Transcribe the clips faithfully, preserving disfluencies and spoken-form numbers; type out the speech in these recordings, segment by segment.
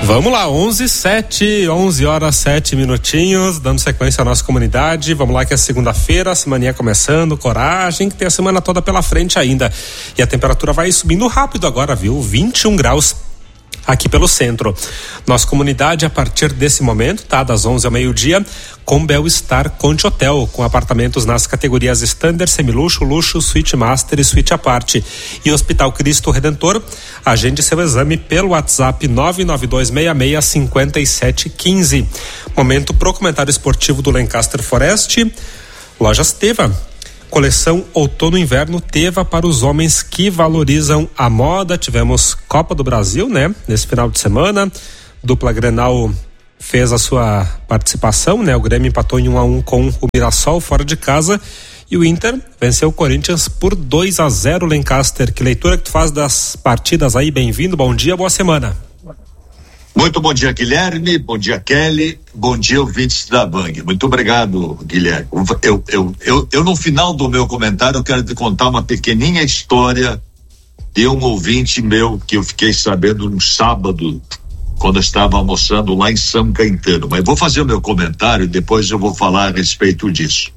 Vamos lá, onze e sete, onze horas sete minutinhos, dando sequência à nossa comunidade. Vamos lá que é segunda-feira, a semaninha começando, coragem, que tem a semana toda pela frente ainda. E a temperatura vai subindo rápido agora, viu? vinte e um graus aqui pelo centro. Nossa comunidade, a partir desse momento, tá? Das onze ao meio-dia, com Bel-Estar Conte Hotel, com apartamentos nas categorias Standard, Semiluxo, Luxo, Suite Master e Suite à parte. E Hospital Cristo Redentor, agende seu exame pelo WhatsApp nove nove dois seis seis cinco sete um cinco. Momento pro comentário esportivo do Lancaster Forest. Lojas Teva. Coleção Outono e Inverno Teva para os homens que valorizam a moda. Tivemos Copa do Brasil, né? Nesse final de semana. Dupla Grenal fez a sua participação, né? O Grêmio empatou em um a um com o Mirassol fora de casa. E o Inter venceu o Corinthians por dois a zero, Lancaster. Que leitura que tu faz das partidas aí? Bem-vindo, bom dia, boa semana. Muito bom dia, Guilherme, bom dia, Kelly, bom dia, ouvintes da Bang. Muito obrigado, Guilherme. Eu, eu, eu, eu, no final do meu comentário, eu quero te contar uma pequenininha história de um ouvinte meu que eu fiquei sabendo no sábado, quando eu estava almoçando lá em São Caetano. Mas vou fazer o meu comentário e depois eu vou falar a respeito disso.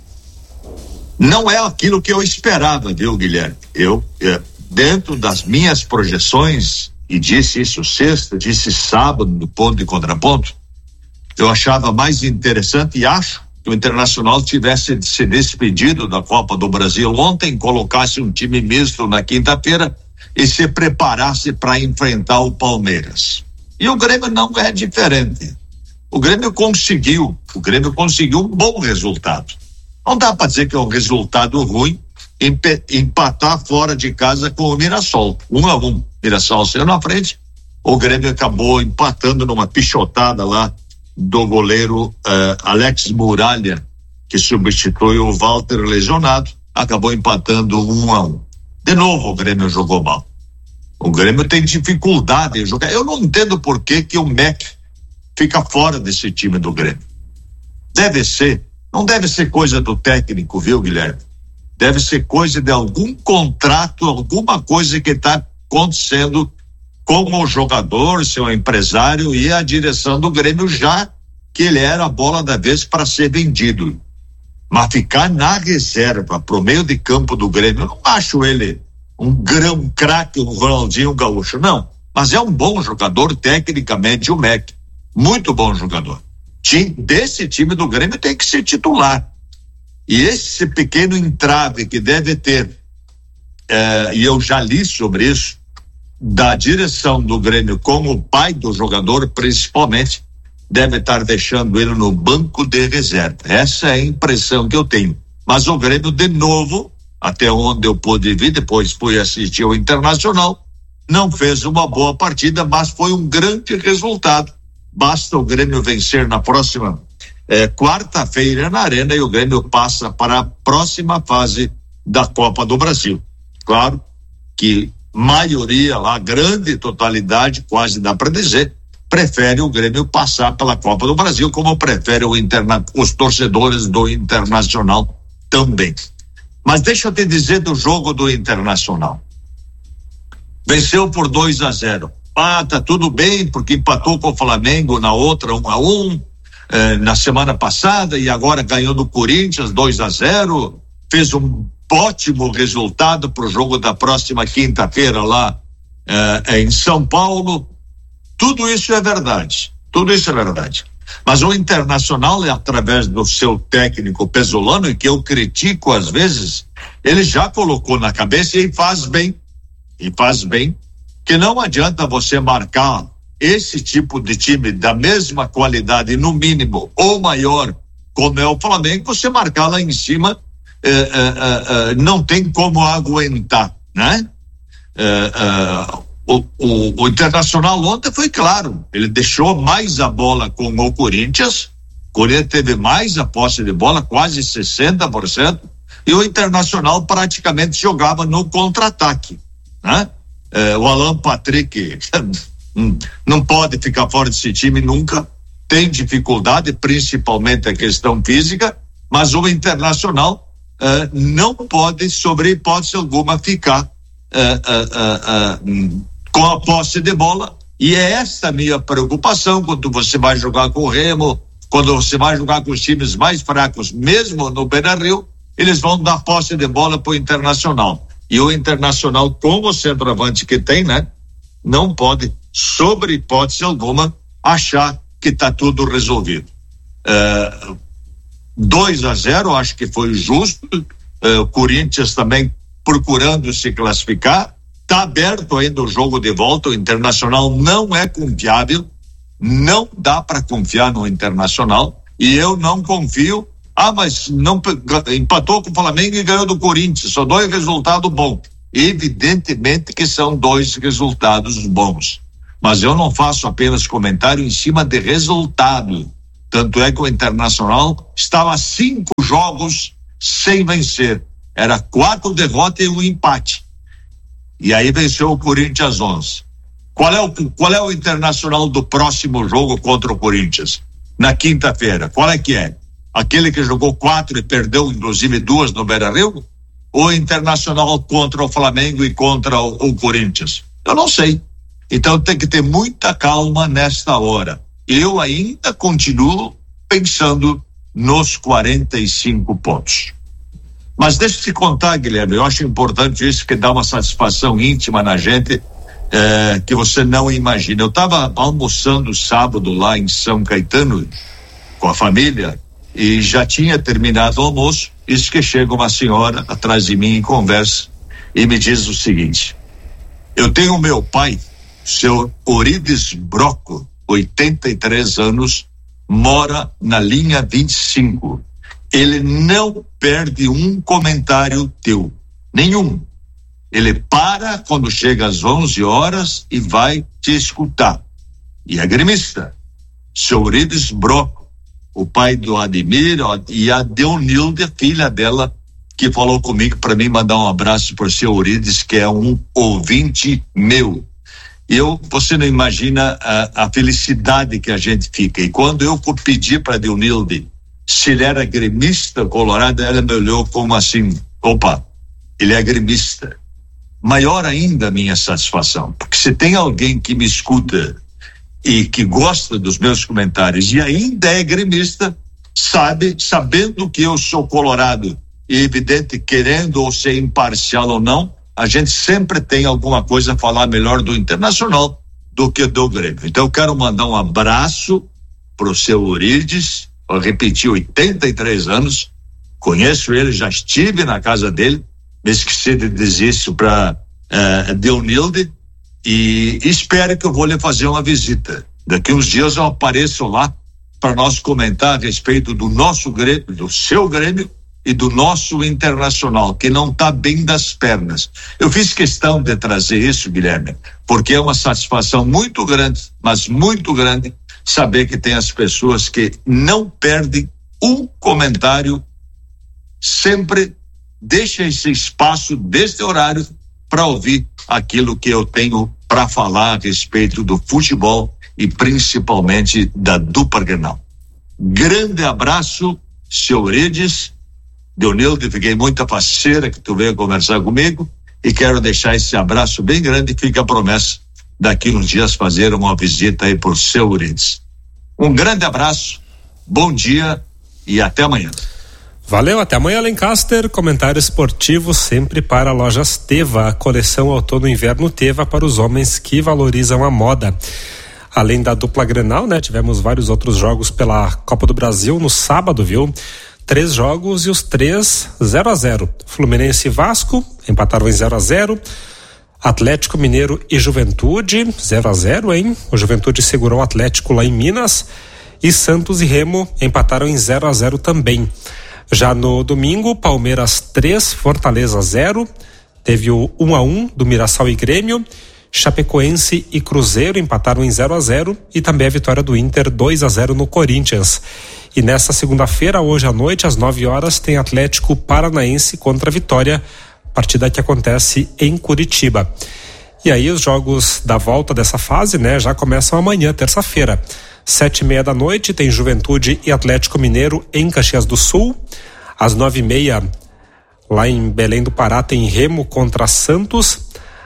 Não é aquilo que eu esperava, viu, Guilherme? Eu, é, dentro das minhas projeções, e disse isso sexta, disse sábado no ponto e contraponto, eu achava mais interessante e acho que o Internacional tivesse se despedido da Copa do Brasil ontem, colocasse um time misto na quinta-feira e se preparasse para enfrentar o Palmeiras. E o Grêmio não é diferente. O Grêmio conseguiu, o Grêmio conseguiu um bom resultado. Não dá para dizer que é um resultado ruim empatar fora de casa com o Mirassol, um a um. Mirassol saiu na frente, o Grêmio acabou empatando numa pichotada lá do goleiro uh, Alex Muralha, que substitui o Walter lesionado, acabou empatando um a um. De novo o Grêmio jogou mal. O Grêmio tem dificuldade em jogar. Eu não entendo por que que o M E C fica fora desse time do Grêmio. Deve ser, não deve ser coisa do técnico, viu, Guilherme? Deve ser coisa de algum contrato, alguma coisa que está acontecendo com o jogador, seu empresário e a direção do Grêmio, já que ele era a bola da vez para ser vendido. Mas ficar na reserva pro meio de campo do Grêmio, eu não acho ele um grão um craque, um Ronaldinho Gaúcho, não. Mas é um bom jogador, tecnicamente, o M E C. Muito bom jogador. Desse time do Grêmio tem que ser titular. E esse pequeno entrave que deve ter, eh, e eu já li sobre isso, da direção do Grêmio com o pai do jogador, principalmente, deve estar deixando ele no banco de reserva. Essa é a impressão que eu tenho. Mas o Grêmio, de novo, até onde eu pude vir, depois fui assistir ao Internacional, não fez uma boa partida, mas foi um grande resultado. Basta o Grêmio vencer na próxima É, quarta-feira na Arena e o Grêmio passa para a próxima fase da Copa do Brasil. Claro que maioria lá, grande totalidade, quase dá para dizer, prefere o Grêmio passar pela Copa do Brasil, como prefere o interna, os torcedores do Internacional também. Mas deixa eu te dizer do jogo do Internacional. Venceu por dois a zero. Ah, tá tudo bem, porque empatou com o Flamengo na outra um a um. Eh, na semana passada e agora ganhou do Corinthians dois a zero, fez um ótimo resultado para o jogo da próxima quinta-feira lá eh, em São Paulo. Tudo isso é verdade, tudo isso é verdade. Mas o Internacional, através do seu técnico Pesolano, e que eu critico às vezes, ele já colocou na cabeça e faz bem, e faz bem, que não adianta você marcar esse tipo de time da mesma qualidade, no mínimo, ou maior, como é o Flamengo, você marcar lá em cima, eh, eh, eh, não tem como aguentar, né? Eh, eh, o, o, o Internacional ontem foi claro, ele deixou mais a bola com o Corinthians, o Corinthians teve mais a posse de bola, quase sessenta por cento, e o Internacional praticamente jogava no contra-ataque, né? Eh, o Alan Patrick não pode ficar fora desse time nunca, tem dificuldade, principalmente a questão física, mas o Internacional uh, não pode, sobre hipótese alguma, ficar uh, uh, uh, uh, com a posse de bola E é essa a minha preocupação quando você vai jogar com o Remo, quando você vai jogar com os times mais fracos, mesmo no Beira-Rio, eles vão dar posse de bola pro Internacional. E o Internacional, como centroavante que tem, né, não pode, sobre hipótese alguma, achar que está tudo resolvido. Uh, dois a zero, acho que foi justo. Uh, o Corinthians também procurando se classificar. Está aberto ainda o jogo de volta. O Internacional não é confiável. Não dá para confiar no Internacional. E eu não confio. Ah, mas não empatou com o Flamengo e ganhou do Corinthians. Só dois resultados bons. Evidentemente que são dois resultados bons. Mas eu não faço apenas comentário em cima de resultado. Tanto é que o Internacional estava cinco jogos sem vencer. Era quatro derrotas e um empate. E aí venceu o Corinthians onze. Qual é o, qual é o Internacional do próximo jogo contra o Corinthians? Na quinta-feira. Qual é que é? Aquele que jogou quatro e perdeu, inclusive, duas no Beira-Rio? Ou Internacional contra o Flamengo e contra o, o Corinthians? Eu não sei. Então tem que ter muita calma nesta hora. Eu ainda continuo pensando nos quarenta e cinco pontos. Mas deixa eu te contar, Guilherme, eu acho importante isso, que dá uma satisfação íntima na gente, é, que você não imagina. Eu estava almoçando sábado lá em São Caetano com a família e já tinha terminado o almoço. Isso que chega uma senhora atrás de mim em conversa e me diz o seguinte: eu tenho meu pai, seu Orides Broco, oitenta e três anos, mora na linha vinte e cinco. Ele não perde um comentário teu, nenhum. Ele para quando chega às onze horas e vai te escutar. E é gremista. Seu Orides Broco, o pai do Ademir e a Deonilde, filha dela, que falou comigo para mim mandar um abraço para o seu Orides, que é um ouvinte meu. Eu, você não imagina a, a felicidade que a gente fica. E quando eu pedi para a Deonilde se ele era gremista colorado, ela me olhou como assim: opa, ele é gremista. Maior ainda a minha satisfação, porque se tem alguém que me escuta e que gosta dos meus comentários e ainda é gremista, sabe, sabendo que eu sou colorado e evidente, querendo ou ser imparcial ou não, a gente sempre tem alguma coisa a falar melhor do Internacional do que do Grêmio. Então eu quero mandar um abraço pro seu Orides. Eu repeti, oitenta e três anos, conheço ele, já estive na casa dele, me esqueci de dizer isso para uh, Deonilde, e espero que eu vou lhe fazer uma visita. Daqui uns dias eu apareço lá para nós comentar a respeito do nosso Grêmio, do seu Grêmio e do nosso Internacional, que não está bem das pernas. Eu fiz questão de trazer isso, Guilherme, porque é uma satisfação muito grande, mas muito grande, saber que tem as pessoas que não perdem um comentário, sempre deixa esse espaço deste horário para ouvir aquilo que eu tenho para falar a respeito do futebol e principalmente da dupla Grenal. Grande abraço, seu Orides. Deonilde, fiquei muito parceira que tu veio conversar comigo e quero deixar esse abraço bem grande e fica a promessa daqui uns dias fazer uma visita aí por seu Orides. Um grande abraço, bom dia e até amanhã. Valeu, até amanhã, Lancaster. Comentário esportivo sempre para Lojas Teva, a coleção outono e inverno Teva para os homens que valorizam a moda. Além da dupla Grenal, né, tivemos vários outros jogos pela Copa do Brasil no sábado, viu? Três jogos e os três zero a zero. Fluminense e Vasco empataram em zero a zero. Atlético Mineiro e Juventude, zero a zero, hein? O Juventude segurou o Atlético lá em Minas. E Santos e Remo empataram em zero a zero também. Já no domingo, Palmeiras três, Fortaleza zero. Teve o um a um do Mirassol e Grêmio. Chapecoense e Cruzeiro empataram em zero a zero. E também a vitória do Inter dois a zero no Corinthians. E nesta segunda-feira, hoje à noite, às nove horas, tem Atlético Paranaense contra a Vitória. Partida que acontece em Curitiba. E aí os jogos da volta dessa fase, né, já começam amanhã, terça-feira. Sete e meia da noite tem Juventude e Atlético Mineiro em Caxias do Sul. Às nove e meia, lá em Belém do Pará, tem Remo contra Santos.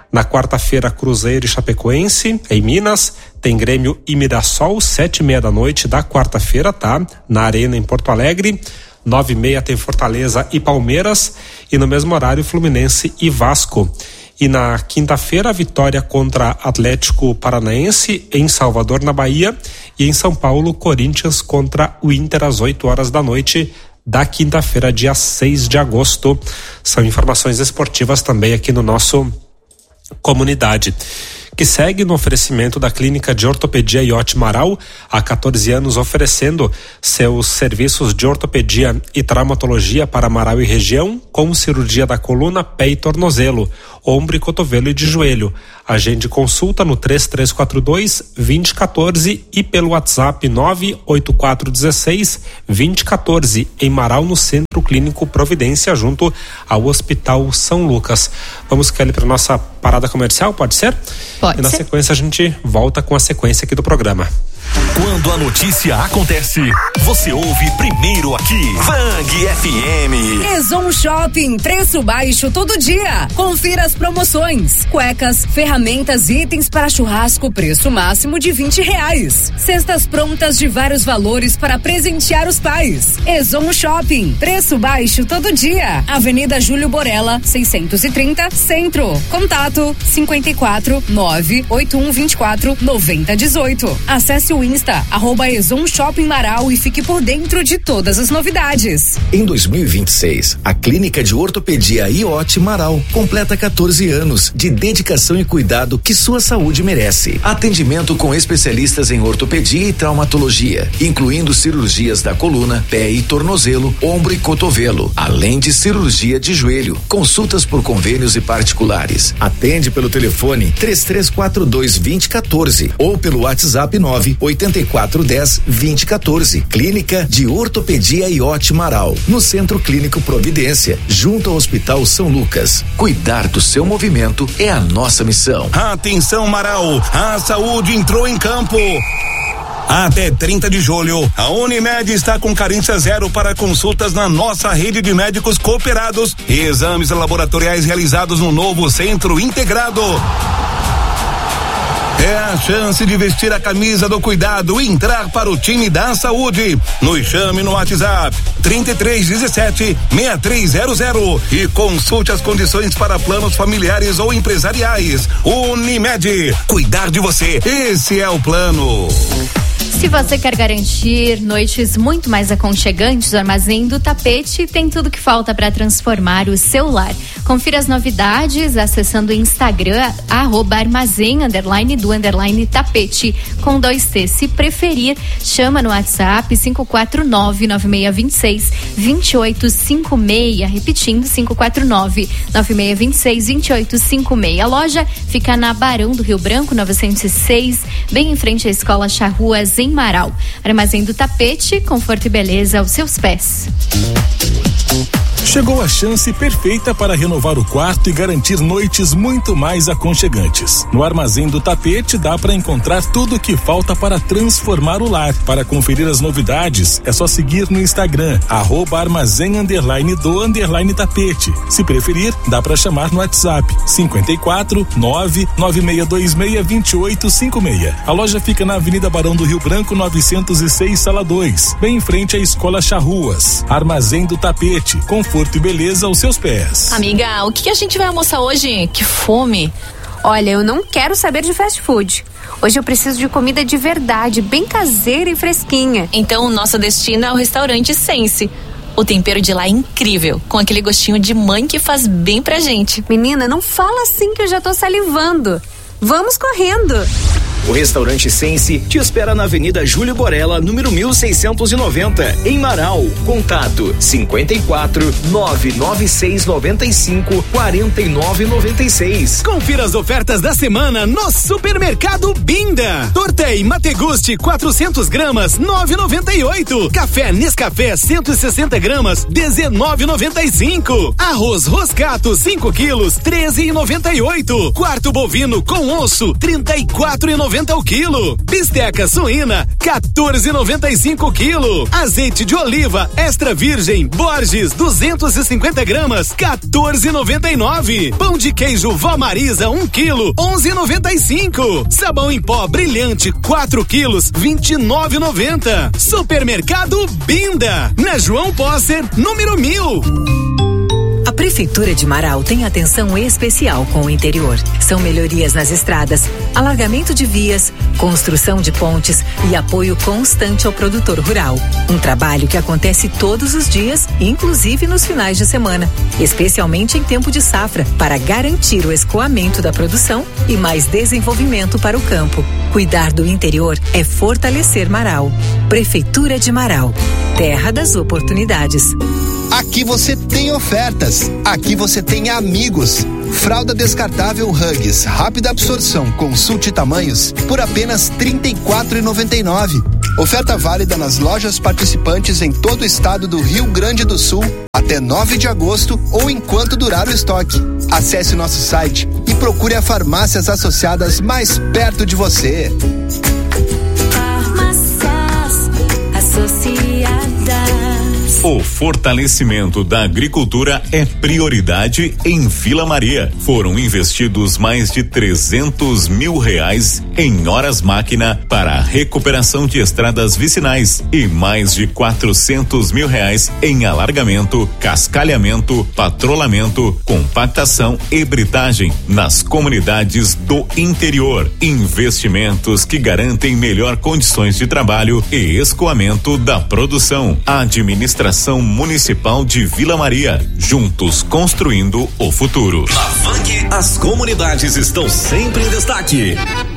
Na quarta-feira, Cruzeiro e Chapecoense, em Minas. Tem Grêmio e Mirassol, sete e meia da noite da quarta-feira, tá? Na Arena, em Porto Alegre. Nove e meia tem Fortaleza e Palmeiras. E no mesmo horário, Fluminense e Vasco. E na quinta-feira, Vitória contra Atlético Paranaense, em Salvador, na Bahia. E em São Paulo, Corinthians contra o Inter, às oito horas da noite da quinta-feira, dia seis de agosto. São informações esportivas também aqui no nosso Comunidade, que segue no oferecimento da Clínica de Ortopedia Iote Marau, há quatorze anos oferecendo seus serviços de ortopedia e traumatologia para Marau e região, com cirurgia da coluna, pé e tornozelo, ombro e cotovelo e de joelho. Agende consulta no três três quatro dois, dois zero um quatro e pelo WhatsApp nove oito quatro um seis, dois zero um quatro, em Marau, no Centro Clínico Providência, junto ao Hospital São Lucas. Vamos, Kelly, para nossa parada comercial, pode ser? Pode E na ser. sequência a gente volta com a sequência aqui do programa. Quando a notícia acontece, você ouve primeiro aqui. Bang F M. Ezon Shopping, preço baixo todo dia. Confira as promoções. Cuecas, ferramentas e itens para churrasco, preço máximo de vinte reais. Cestas prontas de vários valores para presentear os pais. Ezon Shopping, preço baixo todo dia. Avenida Júlio Borella, seiscentos e trinta, Centro. Contato cinquenta e quatro, nove oito um vinte e quatro, noventa dezoito. Acesse o Insta, arroba Ezon Shopping Marau, e fique por dentro de todas as novidades. Em dois mil e vinte e seis, a Clínica de Ortopedia Iote Marau completa quatorze anos de dedicação e cuidado que sua saúde merece. Atendimento com especialistas em ortopedia e traumatologia, incluindo cirurgias da coluna, pé e tornozelo, ombro e cotovelo, além de cirurgia de joelho. Consultas por convênios e particulares. Atende pelo telefone três três quatro dois, dois zero um quatro ou pelo WhatsApp nove oito quatro um zero, dois zero um quatro. Clínica de Ortopedia Iote Marau, no Centro Clínico Providência, junto ao Hospital São Lucas. Cuidar do seu movimento é a nossa missão. Atenção, Marau, a saúde entrou em campo. Até trinta de julho, a Unimed está com carência zero para consultas na nossa rede de médicos cooperados e exames laboratoriais realizados no novo Centro Integrado. É a chance de vestir a camisa do cuidado e entrar para o time da saúde. Nos chame no WhatsApp trinta e três dezessete, sessenta e três zero zero e consulte as condições para planos familiares ou empresariais. Unimed, cuidar de você, esse é o plano. Se você quer garantir noites muito mais aconchegantes, o Armazém do Tapete tem tudo que falta para transformar o seu lar. Confira as novidades acessando o Instagram, arroba armazém, underline do underline tapete, com dois T. Se preferir, chama no WhatsApp cinco quatro nove, nove seis dois seis, dois oito cinco seis, repetindo cinco quatro nove, nove seis dois seis, dois oito cinco seis. A loja fica na Barão do Rio Branco, novecentos e seis, bem em frente à Escola Charruas, em Marau. Armazém do Tapete, conforto e beleza aos seus pés. Chegou a chance perfeita para renovar o quarto e garantir noites muito mais aconchegantes. No Armazém do Tapete dá para encontrar tudo o que falta para transformar o lar. Para conferir as novidades, é só seguir no Instagram, arroba armazém underline do underline tapete. Se preferir, dá para chamar no WhatsApp cinquenta e quatro, nove nove seis dois seis, dois oito cinco seis. A loja fica na Avenida Barão do Rio Branco, novecentos e seis, sala dois, bem em frente à Escola Charruas. Armazém do Tapete, conforto e beleza aos seus pés. Amiga, o que, que a gente vai almoçar hoje? Que fome! Olha, eu não quero saber de fast food. Hoje eu preciso de comida de verdade, bem caseira e fresquinha. Então o nosso destino é o restaurante Sense. O tempero de lá é incrível, com aquele gostinho de mãe que faz bem pra gente. Menina, não fala assim que eu já tô salivando. Vamos correndo! O restaurante Sense te espera na Avenida Júlio Borella, número mil seiscentos e noventa, em Marau. Contato cinquenta e quatro, nove nove seis nove cinco, quatro nove nove seis. Confira as ofertas da semana no Supermercado Binda. Tortei Mategusti quatrocentos gramas, nove reais e noventa e oito centavos. Café Nescafé cento e sessenta gramas, dezenove reais e noventa e cinco centavos. Arroz Roscato cinco quilos, treze reais e noventa e oito centavos. Quarto bovino com osso, trinta e quatro reais e noventa noventa o quilo. Bisteca suína, quatorze e noventa e cinco o quilo. Azeite de oliva extra virgem Borges, duzentos e cinquenta gramas, quatorze e noventa e nove. Pão de queijo Vó Marisa, um quilo, onze e noventa e cinco. Sabão em pó brilhante, quatro quilos, vinte e nove e noventa. Supermercado Binda, na João Posser, número mil. A Prefeitura de Marau tem atenção especial com o interior. São melhorias nas estradas, alargamento de vias, construção de pontes e apoio constante ao produtor rural. Um trabalho que acontece todos os dias, inclusive nos finais de semana, especialmente em tempo de safra, para garantir o escoamento da produção e mais desenvolvimento para o campo. Cuidar do interior é fortalecer Marau. Prefeitura de Marau, terra das oportunidades. Aqui você tem ofertas, aqui você tem amigos. Fralda descartável Huggies, rápida absorção, consulte tamanhos por apenas trinta e quatro reais e noventa e nove centavos. Oferta válida nas lojas participantes em todo o estado do Rio Grande do Sul até nove de agosto ou enquanto durar o estoque. Acesse nosso site e procure a farmácias associadas mais perto de você. Farmácias associadas. O fortalecimento da agricultura é prioridade em Vila Maria. Foram investidos mais de trezentos mil reais em horas máquina para a recuperação de estradas vicinais e mais de quatrocentos mil reais em alargamento, cascalhamento, patrulhamento, compactação e britagem nas comunidades do interior. Investimentos que garantem melhor condições de trabalho e escoamento da produção. Administração Municipal de Vila Maria, juntos construindo o futuro. Na Funk, as comunidades estão sempre em destaque.